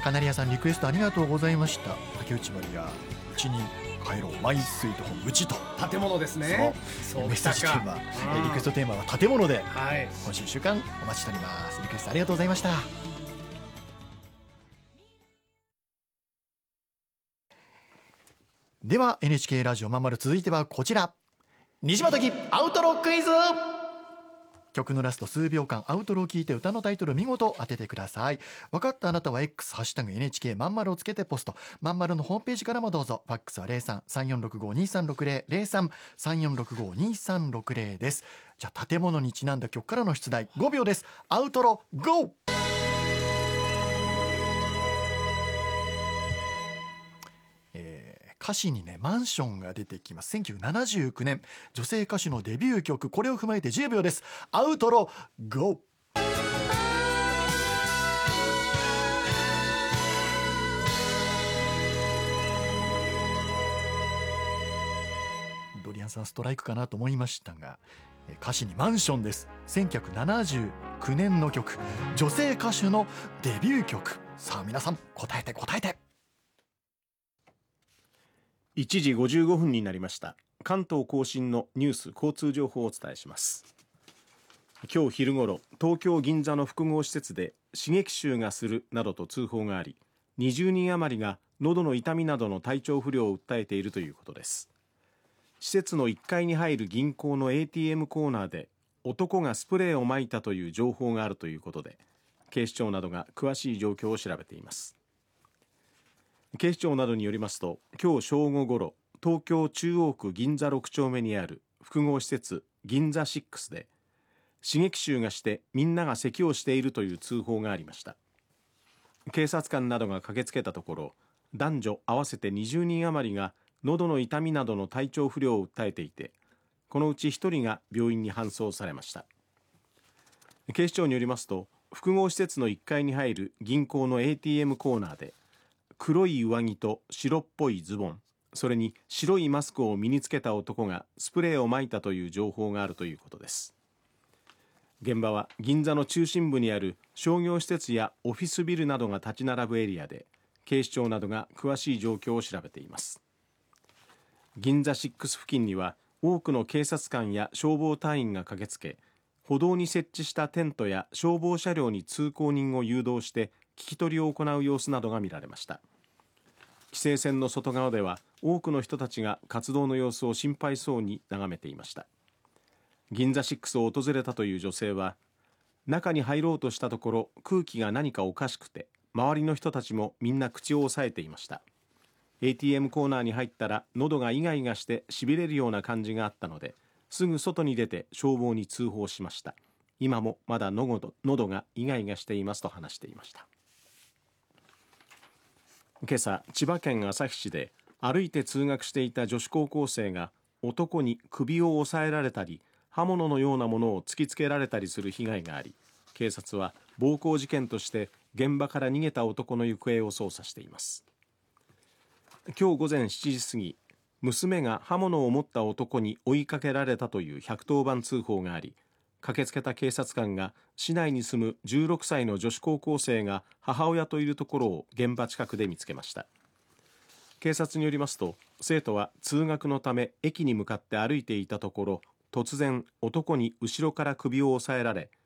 カナリアさんリクエストありがとうございました。竹内まりやうちに帰ろうマイスイートホームうちと建物ですね。 そうメッセージテーマ、リクエストテーマは建物で、 はい、 今週1週間お待ちしております。リクエストありがとうございました。では NHK ラジオまんまる続いてはこちら、西本木アウトロクイズ。曲のラスト数秒間アウトロを聞いて歌のタイトル見事当ててください。分かったあなたは X ハッシュタグ NHK まんまるをつけてポスト、まんまるのホームページからもどうぞ。ファックスは 03-3465-2360 03-3465-2360 です。じゃあ建物にちなんだ曲からの出題、5秒です。アウトロ GO。歌詞にねマンションが出てきます。1979年女性歌手のデビュー曲、これを踏まえて10秒です。アウトロ GO。 ドリアンさんストライクかなと思いましたが、歌詞にマンションです。1979年の曲、女性歌手のデビュー曲。さあ皆さん答えて答えて。 1時55分になりました。関東甲信のニュース交通情報をお伝えします。今日昼ごろ、東京銀座の複合施設で刺激臭がするなどと通報があり、20人余りが喉の痛みなどの体調不良を訴えているということです。施設の1階に入る銀行の ATM コーナーで男がスプレーを撒いたという情報があるということで、警視庁などが詳しい状況を調べています。警視庁などによりますと、今日正午ごろ、東京中央区銀座6丁目にある複合施設銀座6で刺激臭がしてみんなが咳をしているという通報がありました。警察官などが駆けつけたところ、男女合わせて20人余りが喉の痛みなどの体調不良を訴えていて、このうち1人が病院に搬送されました。警視庁によりますと、複合施設の1階に入る銀行の ATM コーナーで黒い上着と白っぽいズボン、それに白いマスクを身につけた男がスプレーを撒いたという情報があるということです。現場は銀座の中心部にある商業施設やオフィスビルなどが立ち並ぶエリアで、警視庁などが詳しい状況を調べています。銀座6付近には多くの警察官や消防隊員が駆けつけ、歩道に設置したテントや消防車両に通行人を誘導して聞き取りを行う様子などが見られました。規制線の外側では多くの人たちが活動の様子を心配そうに眺めていました。銀座6を訪れたという女性は、中に入ろうとしたところ空気が何かおかしくて、周りの人たちもみんな口を押さえていました。 ATM コーナーに入ったら喉がイガイガしてしびれるような感じがあったので、すぐ外に出て消防に通報しました。今もまだ喉がイガイガしていますと話していました。今朝、千葉県旭市で歩いて通学していた女子高校生が男に首を押さえられたり刃物のようなものを突きつけられたりする被害があり、警察は暴行事件として現場から逃げた男の行方を捜査しています。今日午前7時過ぎ、娘が刃物を持った男に追いかけられたという110番通報があり、駆けつけた警察官が市内に住む16歳の女子高校生が母親といるところを現場近くで見つけました。警察によりますと、生徒は通学のため駅に向かって歩いていたところ、突然男に後ろから首を押さえられ、